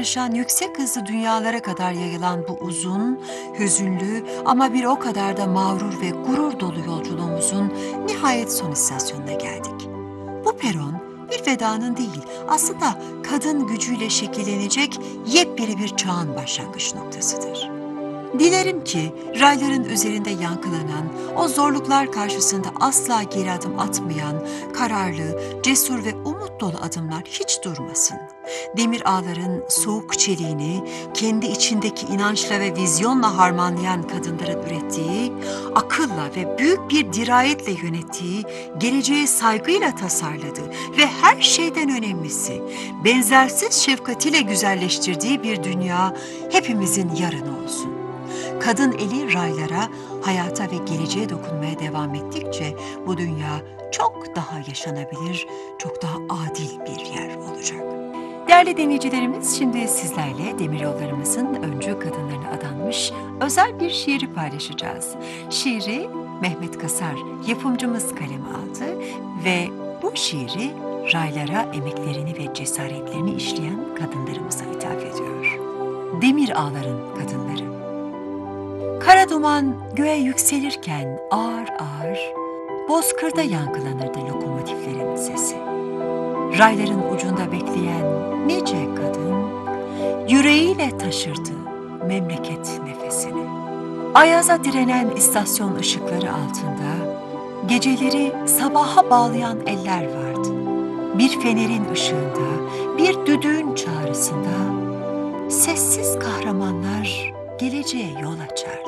karışan yüksek hızlı dünyalara kadar yayılan bu uzun, hüzünlü ama bir o kadar da mağrur ve gurur dolu yolculuğumuzun nihayet son istasyonuna geldik. Bu peron bir vedanın değil, aslında kadın gücüyle şekillenecek yepyeni bir çağın başlangıç noktasıdır. Dilerim ki rayların üzerinde yankılanan, o zorluklar karşısında asla geri adım atmayan, kararlı, cesur ve umut dolu adımlar hiç durmasın. Demir ağların soğuk çeliğini kendi içindeki inançla ve vizyonla harmanlayan kadınların ürettiği, akılla ve büyük bir dirayetle yönettiği, geleceğe saygıyla tasarladığı ve her şeyden önemlisi, benzersiz şefkatiyle güzelleştirdiği bir dünya hepimizin yarını olsun. Kadın eli raylara, hayata ve geleceğe dokunmaya devam ettikçe bu dünya çok daha yaşanabilir, çok daha adil bir yer olacak. Değerli dinleyicilerimiz, şimdi sizlerle demiryollarımızın öncü kadınlarına adanmış özel bir şiiri paylaşacağız. Şiiri Mehmet Kasar yapımcımız kaleme aldı ve bu şiiri raylara emeklerini ve cesaretlerini işleyen kadınlarımıza ithaf ediyor. Demir ağların kadınları. Kara duman göğe yükselirken ağır ağır, bozkırda yankılanırdı lokomotiflerin sesi. Rayların ucunda bekleyen nice kadın, yüreğiyle taşırdı memleket nefesini. Ayaza direnen istasyon ışıkları altında, geceleri sabaha bağlayan eller vardı. Bir fenerin ışığında, bir düdüğün çağrısında, sessiz kahramanlar geleceğe yol açardı.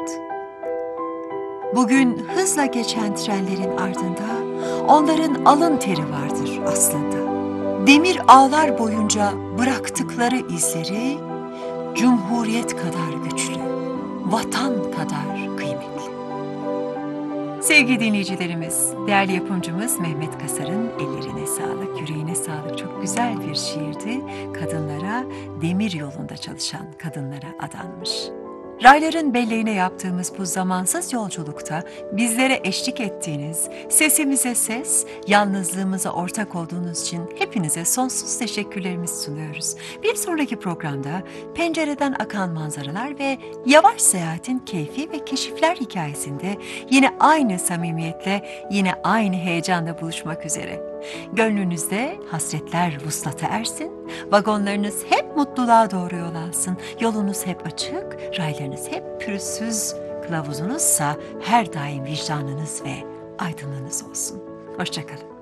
Bugün hızla geçen trenlerin ardında onların alın teri vardır aslında. Demir ağlar boyunca bıraktıkları izleri cumhuriyet kadar güçlü, vatan kadar kıymetli. Sevgili dinleyicilerimiz, değerli yapımcımız Mehmet Kasar'ın ellerine sağlık, yüreğine sağlık. Çok güzel bir şiirdi. Kadınlara, demir yolunda çalışan kadınlara adanmış. Rayların belleğine yaptığımız bu zamansız yolculukta bizlere eşlik ettiğiniz, sesimize ses, yalnızlığımıza ortak olduğunuz için hepinize sonsuz teşekkürlerimizi sunuyoruz. Bir sonraki programda pencereden akan manzaralar ve yavaş seyahatin keyfi ve keşifler hikayesinde yine aynı samimiyetle, yine aynı heyecanla buluşmak üzere. Gönlünüzde hasretler vuslata ersin, vagonlarınız hep mutluluğa doğru yol alsın, yolunuz hep açık, raylarınız hep pürüzsüz, kılavuzunuzsa her daim vicdanınız ve aydınlığınız olsun. Hoşça kalın.